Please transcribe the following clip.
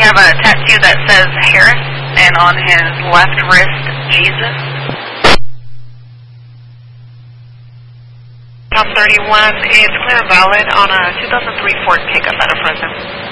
have a tattoo that says Harris, and on his left wrist, Jesus. Tom 31 is clear and valid on a 2003 Ford pickup out of Fresno.